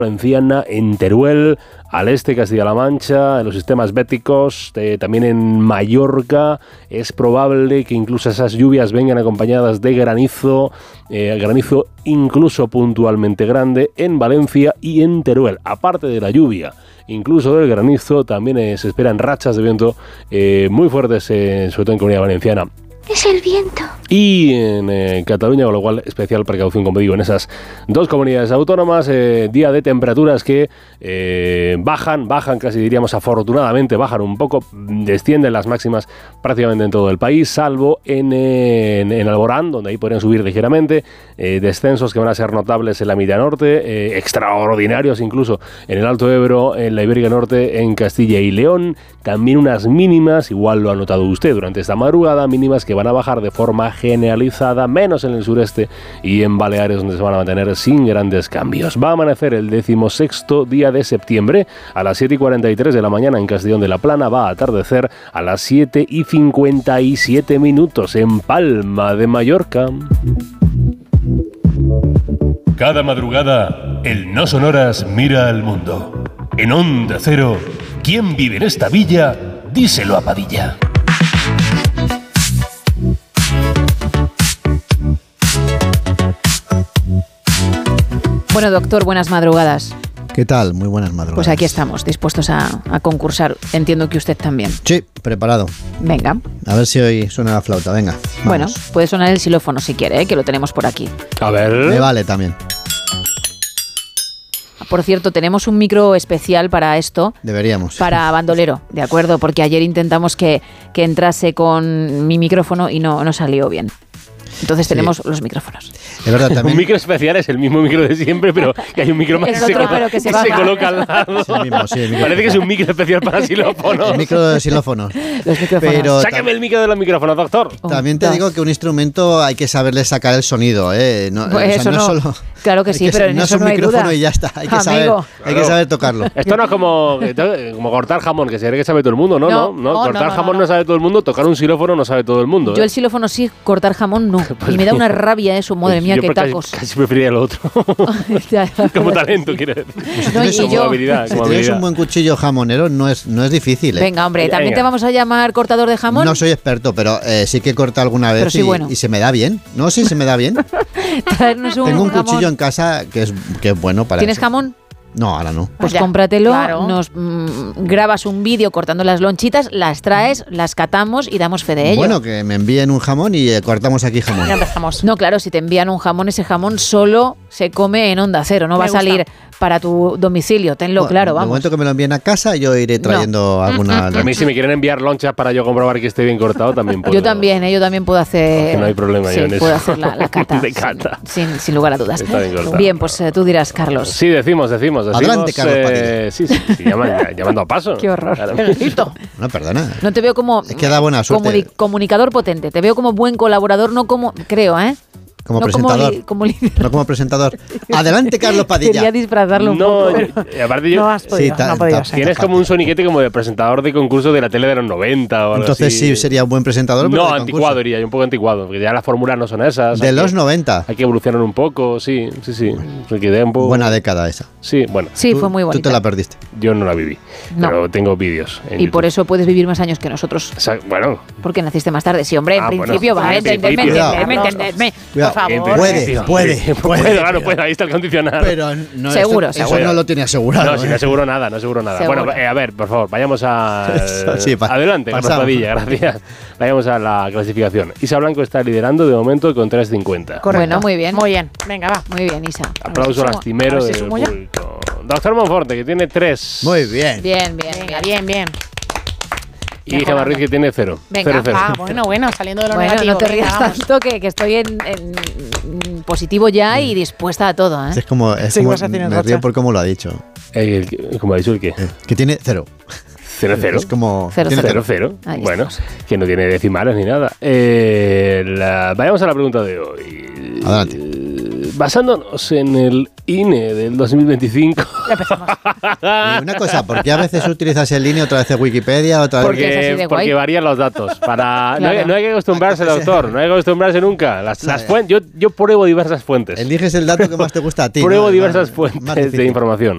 Valenciana, en Teruel, al este Castilla-La Mancha, en los sistemas béticos, también en Mallorca. Es probable que incluso esas lluvias vengan acompañadas de granizo, granizo incluso puntualmente grande en Valencia y en Teruel. Aparte de la lluvia, incluso del granizo, también se esperan rachas de viento muy fuertes, sobre todo en Comunidad Valenciana. Es el viento. Y en Cataluña, con lo cual especial precaución, como digo, en esas dos comunidades autónomas. Día de temperaturas que bajan casi diríamos afortunadamente, bajan un poco, descienden las máximas prácticamente en todo el país, salvo en Alborán, donde ahí podrían subir ligeramente, descensos que van a ser notables en la mitad norte, extraordinarios incluso en el Alto Ebro, en la Ibérica Norte, en Castilla y León. También unas mínimas, igual lo ha notado usted durante esta madrugada, mínimas que van a bajar de forma generalizada, menos en el sureste y en Baleares, donde se van a mantener sin grandes cambios. Va a amanecer el 16º día de septiembre a las 7:43 de la mañana en Castellón de la Plana. Va a atardecer a las 7:57 en Palma de Mallorca. Cada madrugada, el No Sonoras mira al mundo. En Onda Cero, ¿quién vive en esta villa? Díselo a Padilla. Bueno, doctor, buenas madrugadas. ¿Qué tal? Muy buenas madrugadas. Pues aquí estamos, dispuestos a concursar. Entiendo que usted también. Sí, preparado. Venga. A ver si hoy suena la flauta, venga. Vamos. Bueno, puede sonar el xilófono si quiere, que lo tenemos por aquí. A ver. Me vale también. Por cierto, tenemos un micro especial para esto. Deberíamos. Para bandolero, ¿de acuerdo? Porque ayer intentamos que entrase con mi micrófono y no salió bien. Entonces tenemos los micrófonos. Es verdad, también. Un micro especial es el mismo micro de siempre, pero que hay un micro más Es otro, pero que se coloca al lado. Es el mismo, sí, el micro. Parece que es un micro especial para xilófonos. El micro de xilófonos. Los micrófonos. Pero Sácame el micro de los micrófonos, doctor. también te digo que un instrumento hay que saberle sacar el sonido, ¿eh? No, Pues eso no no. Solo, Claro que sí, pero en no eso es un no hay micrófono duda. y ya está. Hay que Amigo. saber tocarlo. Esto no es como cortar jamón, que se cree que sabe todo el mundo, ¿no? Cortar jamón no sabe todo el mundo, tocar un xilófono no sabe todo el mundo. Yo el xilófono sí, cortar jamón no. Y me da una rabia eso, madre mía, Yo qué casi- tacos. Casi preferiría lo otro. Como talento, quiero decir. No, y Como yo- habilidad. Si como tienes habilidad. un buen cuchillo jamonero, no es difícil, ¿eh? Venga, hombre, ¿también Venga. te vamos a llamar cortador de jamón? No soy experto, pero sí que he cortado alguna Pero vez sí, bueno. y se me da bien. No, sí, se me da bien. Traernos Tengo un jamón. cuchillo en casa que es bueno para ¿Tienes eso. jamón? No, ahora no. Pues Ya, cómpratelo, claro. nos grabas un vídeo cortando las lonchitas, las traes, las catamos y damos fe de ello. Bueno, que me envíen un jamón y cortamos aquí jamón. Ya empezamos. No, claro, si te envían un jamón, ese jamón solo se come en Onda Cero, no va a Me gusta. salir para tu domicilio, tenlo Bueno, claro, De vamos. momento que me lo envíen a casa, yo iré trayendo alguna. A mí si me quieren enviar lonchas para yo comprobar que esté bien cortado, también puedo. Yo también puedo hacer. Que no hay problema sí, yo en eso. puedo hacer la cata. De cata. Sin lugar a dudas. Está bien cortado. Bien, pues tú dirás, Carlos. Sí, decimos. Adelante, Carlos Padilla. Sí, llamando a paso. Qué horror. Claro. No, perdona. No te veo como Es que da buena suerte. comunicador potente, te veo como buen colaborador, no como, creo, ¿eh? Como no presentador. Como líder. No como presentador. Adelante, Carlos Padilla. Quería disfrazarlo un No, poco. aparte yo... No has podido, Sí, no ha podido ser. Tienes como un soniquete como de presentador de concurso de la tele de los 90 o algo Entonces así. sí sería un buen presentador. pero No, de anticuado concurso. diría yo, un poco anticuado, porque ya las fórmulas no son esas. De hay los que- 90. Hay que evolucionar un poco, sí. Se quedé un poco... Buena década esa. Sí, bueno, Sí, Tú- fue muy Tú bonita. te la perdiste. yo no la viví, No. pero tengo vídeos en Y por YouTube. eso puedes vivir más años que nosotros. Bueno, Porque naciste más tarde. Sí, hombre, en Ah, bueno. principio, Sí, vale, en principio. entenderme. Cuidado. Por favor. Puede, claro, puede, ahí está el condicionado. Pero no, Seguro, eso seguro. no lo tiene asegurado. No, si ¿eh? no aseguro nada, Seguro. Bueno, a ver, por favor, vayamos a... Sí, Adelante, Carlos pasamos. Padilla, gracias. Vayamos a la clasificación. Isa Blanco está liderando de momento con 3.50. Bueno, muy bien. Muy bien. Venga, va. Muy bien, Isa. Aplauso A ver si lastimero sumo- a ver si del sumo ya. público. Doctor Monforte, que tiene 3. Muy bien. Bien, bien, Venga, bien. bien. Y Gemma Ruiz, que tiene 0. Venga, 0. Ah, bueno, saliendo de lo Bueno, negativo. no te venga, rías vamos. tanto que estoy en positivo ya y dispuesta a todo, ¿eh? Es como, Seguimos haciendo me racha. río por cómo lo ha dicho. ¿Cómo ha dicho el qué? Que tiene 0. 0. Es como... Cero, tiene cero. 0. Ahí Bueno, estamos. que no tiene decimales ni nada. Vayamos a la pregunta de hoy. Adelante. Basándonos en el INE del 2025. Ya empezamos. Y una cosa, ¿por qué a veces utilizas el INE, otra vez Wikipedia, otra vez... Porque es así de guay. Porque varían los datos. Claro. No hay que acostumbrarse, doctor. No hay que acostumbrarse nunca. Las sea, fuentes, yo pruebo diversas fuentes. Eliges el dato que más te gusta a ti. Pruebo ¿no? diversas Más fuentes de difícil. información.